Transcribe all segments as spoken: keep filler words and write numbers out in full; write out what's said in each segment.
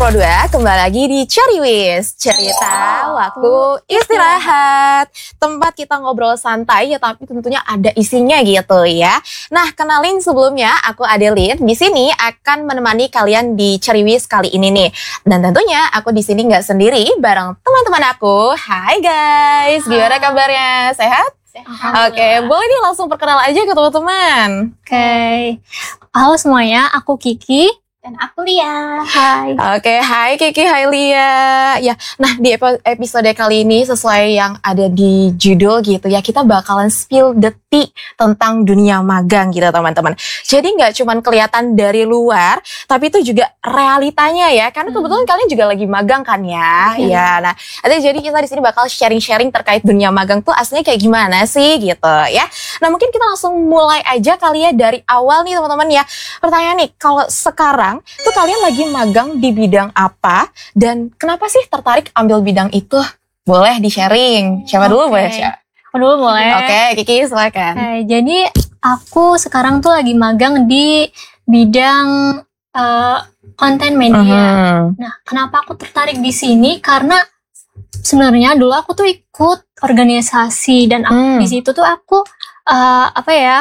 Pro dua, kembali lagi di Ceriwis, cerita waktu istirahat. Tempat kita ngobrol santai ya, tapi tentunya ada isinya gitu ya. Nah, kenalin sebelumnya, aku Adeline. Di sini akan menemani kalian di Ceriwis kali ini nih. Dan tentunya aku di sini nggak sendiri, bareng teman-teman aku. Hai guys, gimana kabarnya? Sehat? Oke, okay, boleh nih langsung perkenal aja ke teman-teman. Oke, okay. Halo semuanya, aku Kiki. Dan aku Lia. Hai. Oke, okay, hai Kiki, hai Lia. Ya, nah di episode kali ini sesuai yang ada di judul gitu ya, kita bakalan spill the tea tentang dunia magang gitu teman-teman. Jadi nggak cuma kelihatan dari luar, tapi itu juga realitanya ya. Karena hmm. kebetulan kalian juga lagi magang kan ya. Hmm. Ya, nah, jadi kita di sini bakal sharing-sharing terkait dunia magang tuh aslinya kayak gimana sih gitu ya. Nah, mungkin kita langsung mulai aja kali ya dari awal nih teman-teman ya. Pertanyaan nih, kalau sekarang tuh kalian lagi magang di bidang apa dan kenapa sih tertarik ambil bidang itu? Boleh di-sharing. Siapa okay. dulu boleh, Syah? Aku dulu boleh. Oke, okay, Kiki silakan. Okay, jadi aku sekarang tuh lagi magang di bidang uh, konten media. Uh-huh. Nah, kenapa aku tertarik di sini? Karena sebenarnya dulu aku tuh ikut organisasi dan aku, hmm. di situ tuh aku uh, apa ya?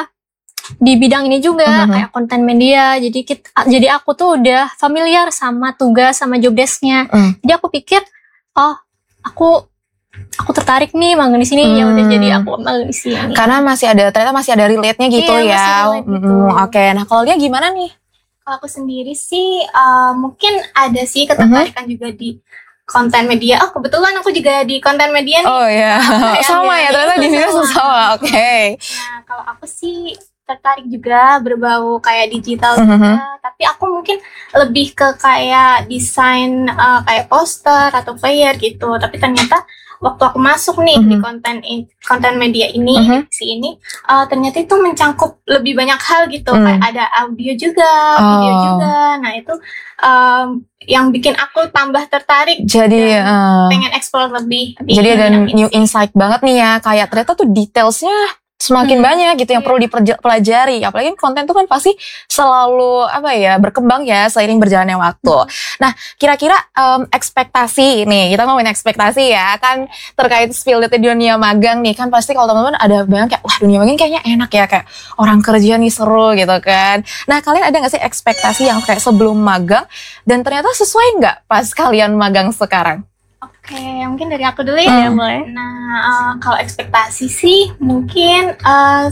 di bidang ini juga uh-huh. kayak konten media, jadi kita, jadi aku tuh udah familiar sama tugas sama job desk-nya. Uh. Jadi aku pikir, oh aku aku tertarik nih magang di sini, hmm. ya udah jadi aku magang di sini. Karena masih ada ternyata masih ada relate-nya gitu iya, ya. Relate gitu. hmm, Oke, okay. Nah kalau dia gimana nih? Kalau aku sendiri sih uh, mungkin ada sih ketertarikan uh-huh. juga di konten media. Oh kebetulan aku juga di konten media nih. Oh iya, sama ya ternyata di sini sama. Oke. Okay. Nah kalau aku sih tertarik juga berbau kayak digital uh-huh. juga, tapi aku mungkin lebih ke kayak desain uh, kayak poster atau flyer gitu. Tapi ternyata waktu aku masuk nih uh-huh. di konten konten media ini, uh-huh. si ini uh, ternyata itu mencangkup lebih banyak hal gitu. Uh-huh. Kayak ada audio juga, oh. video juga. Nah itu um, yang bikin aku tambah tertarik. Jadi uh, pengen explore lebih. Jadi ada new insight banget nih ya. Kayak ternyata tuh detailsnya semakin hmm. banyak gitu yang perlu dipelajari. Apalagi konten tuh kan pasti selalu apa ya berkembang ya seiring berjalannya waktu. Hmm. Nah kira-kira um, ekspektasi nih, kita ngomongin ekspektasi ya kan terkait spill di dunia magang nih kan pasti kalau teman-teman ada banyak kayak wah dunia magang kayaknya enak ya kayak orang kerja nih seru gitu kan. Nah kalian ada nggak sih ekspektasi yang kayak sebelum magang dan ternyata sesuai nggak pas kalian magang sekarang? Oke, mungkin dari aku dulu ya, hmm. boleh. Nah, uh, kalau ekspektasi sih mungkin uh,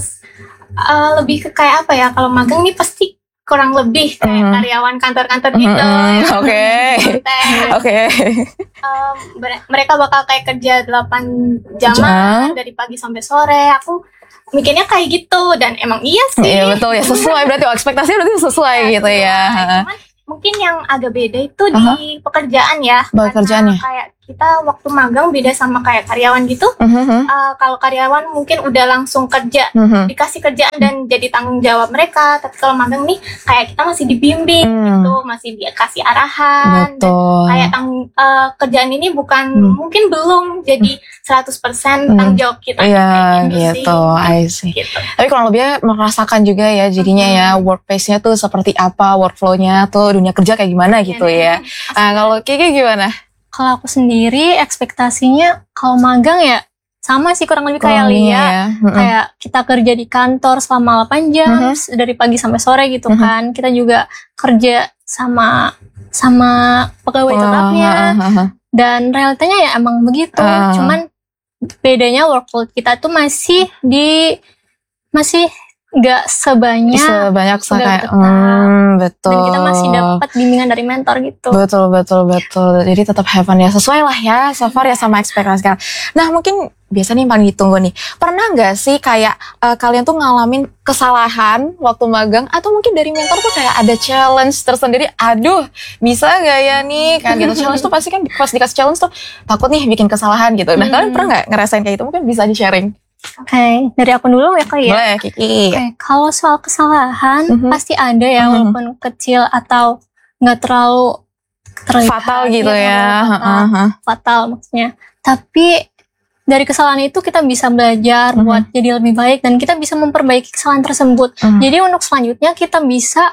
uh, lebih ke kayak apa ya? Kalau magang nih pasti kurang lebih kayak hmm. karyawan kantor-kantor gitu. Oke, oke. Mereka bakal kayak kerja delapan jam Jam. dari pagi sampai sore. Aku mikirnya kayak gitu dan emang iya sih. Iya betul ya, sesuai berarti oh, ekspektasinya berarti sesuai ya, gitu ya. Cuman mungkin yang agak beda itu uh-huh. di pekerjaan ya. Pekerjaannya. Kayak kita waktu magang beda sama kayak karyawan gitu. Uh-huh. Uh, kalau karyawan mungkin udah langsung kerja, uh-huh. dikasih kerjaan dan jadi tanggung jawab mereka. Tapi kalau magang nih kayak kita masih dibimbing uh-huh. gitu, masih dikasih arahan. Betul. Dan kayak tang- uh, kerjaan ini bukan uh-huh. mungkin belum jadi seratus persen uh-huh. tanggung jawab kita. Iya gitu, gitu. I see. Gitu. Tapi kurang lebih merasakan juga ya jadinya uh-huh. ya workplace-nya tuh seperti apa, workflow-nya tuh dunia kerja kayak gimana gitu ya. ya. Nah, kalau Kiki gimana? Kalau aku sendiri ekspektasinya kalau magang ya sama sih kurang lebih kayak Lia. Ya. Mm-hmm. Kayak kita kerja di kantor selama delapan jam mm-hmm. dari pagi sampai sore gitu mm-hmm. kan. Kita juga kerja sama sama pegawai tetapnya. Uh-huh. Dan realitanya ya emang begitu. Uh. Cuman bedanya workload kita tuh masih di masih nggak sebanyak sebanyak kayak hmm, betul. Dan kita masih dapat bimbingan dari mentor gitu. Betul betul betul. Jadi tetap have fun ya, sesuai lah ya so far ya sama ekspektasi kalian. Nah mungkin biasa nih paling ditunggu nih. Pernah nggak sih kayak uh, kalian tuh ngalamin kesalahan waktu magang atau mungkin dari mentor tuh kayak ada challenge tersendiri? Aduh bisa nggak ya nih kan gitu. Challenge tuh pasti kan pas dikasih challenge tuh takut nih bikin kesalahan gitu. Nah hmm. kalian pernah nggak ngerasain kayak itu? Mungkin bisa di sharing. Oke, okay. dari aku dulu ya kak ya. Boleh, Kiki. Oke, okay. Kalau soal kesalahan uh-huh. pasti ada ya, uh-huh. walaupun kecil atau nggak terlalu terlihat fatal gitu ya. Fatal, uh-huh. fatal maksudnya. Tapi dari kesalahan itu kita bisa belajar uh-huh. buat jadi lebih baik dan kita bisa memperbaiki kesalahan tersebut. Uh-huh. Jadi untuk selanjutnya kita bisa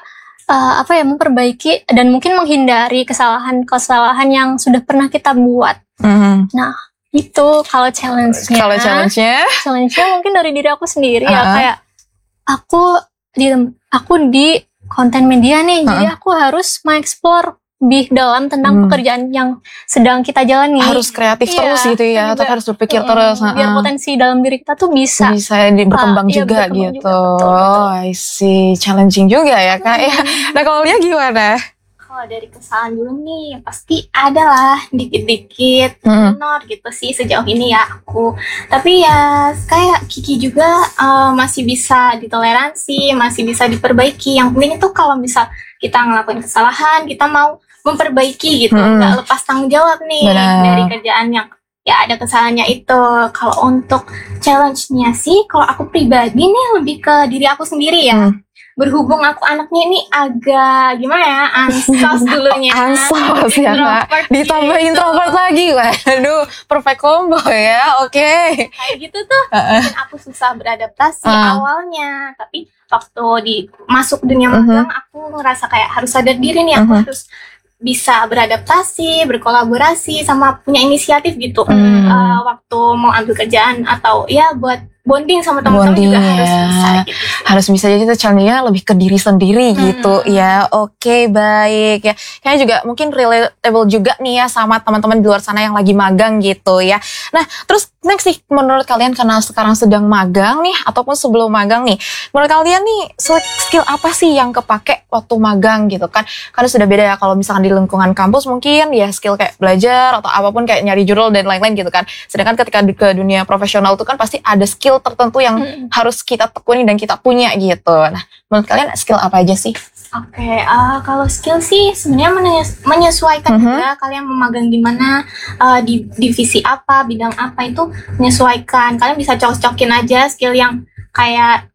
uh, apa ya memperbaiki dan mungkin menghindari kesalahan-kesalahan yang sudah pernah kita buat. Mm. Nah, itu kalau challenge-nya. Kalau challenge-nya? Challenge-nya mungkin dari diri aku sendiri uh-huh. ya, kayak aku di aku di konten media nih, uh-huh. jadi aku harus mengeksplor lebih dalam tentang hmm. pekerjaan yang sedang kita jalani. Harus kreatif iya, terus gitu ya, atau harus berpikir uh, terus. Biar uh. potensi dalam diri kita tuh bisa. Bisa berkembang uh, juga iya, berkembang gitu. Juga, betul, betul. Oh, I see. Challenging juga ya Kak. Hmm. Nah kalau Lia gimana? Kalau dari kesalahan dulu nih, pasti ada lah dikit-dikit hmm. minor gitu sih sejauh ini ya aku. Tapi ya kayak Kiki juga uh, masih bisa ditoleransi, masih bisa diperbaiki. Yang penting itu kalau misal kita ngelakuin kesalahan, kita mau memperbaiki gitu, hmm. nggak lepas tanggung jawab nih Benar. Dari kerjaan yang ya ada kesalahannya itu. Kalau untuk challenge-nya sih, kalau aku pribadi nih lebih ke diri aku sendiri ya. Hmm. Berhubung aku anaknya ini agak gimana ya, ansos dulunya. Ansos ya Kak, ditambah gitu. Introvert lagi. Waduh, perfect combo ya, oke. Okay. Kayak gitu tuh, uh-uh. aku susah beradaptasi uh. awalnya. Tapi waktu di masuk dunia magang, uh-huh. aku ngerasa kayak harus sadar diri nih, aku uh-huh. harus bisa beradaptasi, berkolaborasi, sama punya inisiatif gitu. Hmm. Uh, waktu mau ambil kerjaan atau ya buat bonding sama teman-teman juga ya. Harus bisa gitu. Harus bisa, jadi itu challenge-nya lebih ke diri sendiri hmm. gitu ya. Oke, baik ya. Kayaknya juga mungkin relatable juga nih ya sama teman-teman di luar sana yang lagi magang gitu ya. Nah, terus next nih menurut kalian, karena sekarang sedang magang nih ataupun sebelum magang nih, menurut kalian nih skill apa sih yang kepake waktu magang gitu kan? Karena sudah beda ya kalau misalkan di lingkungan kampus mungkin ya skill kayak belajar atau apapun kayak nyari judul dan lain-lain gitu kan. Sedangkan ketika ke dunia profesional tuh kan pasti ada skill tertentu yang hmm. harus kita tekuni dan kita punya gitu. Nah, menurut kalian skill apa aja sih? Oke, okay, uh, kalau skill sih sebenarnya menyes- menyesuaikan uh-huh. juga kalian memagang di mana, uh, di divisi apa, bidang apa, itu menyesuaikan. Kalian bisa cocok-cokin aja skill yang kayak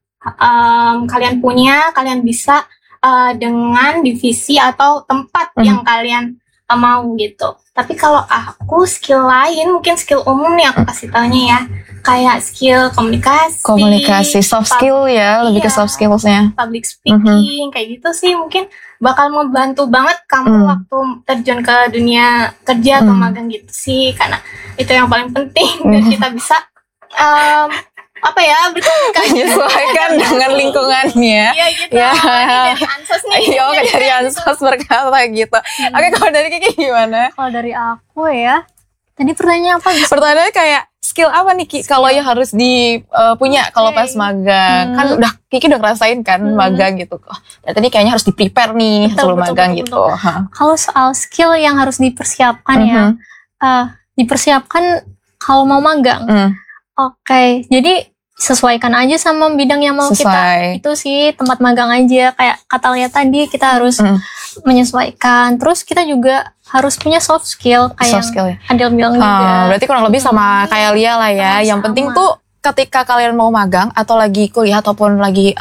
um, kalian punya, kalian bisa uh, dengan divisi atau tempat uh-huh. yang kalian uh, mau gitu. Tapi kalau aku skill lain, mungkin skill umum nih aku kasih taunya ya. Kayak skill komunikasi, komunikasi, soft skill ya, lebih iya, ke soft skills-nya. Public speaking, uh-huh. kayak gitu sih mungkin bakal membantu banget kamu uh. waktu terjun ke dunia kerja atau uh. magang gitu sih, karena itu yang paling penting uh. biar kita bisa um, apa ya berkomunikasi, menyesuaikan dengan lingkungannya. Iya gitu. Ya. Dari ansos nih. Iya, dari ansos berkata gitu. Hmm. Oke, kalau dari Kiki gimana? Kalau dari aku ya, tadi pertanyaan apa? Pertanyaannya kayak skill apa nih Ki kalau yang harus dipunya uh, kalau pas magang? Hmm. Kan udah Kiki udah ngerasain kan hmm. magang gitu. Oh, berarti ini kayaknya harus di-prepare nih betul, sebelum betul, magang betul, gitu. Kalau soal skill yang harus dipersiapkan uh-huh. ya, uh, dipersiapkan kalau mau magang. Uh. Oke, okay. Jadi sesuaikan aja sama bidang yang mau Sesuai. kita. Itu sih tempat magang aja. Kayak kata Lia tadi, kita harus uh. menyesuaikan. Terus kita juga harus punya soft skill kayak soft skill, ya? Adel bilang uh, juga. Berarti kurang lebih sama hmm. kayak Lia lah ya. Sama. Yang penting tuh ketika kalian mau magang atau lagi kuliah ataupun lagi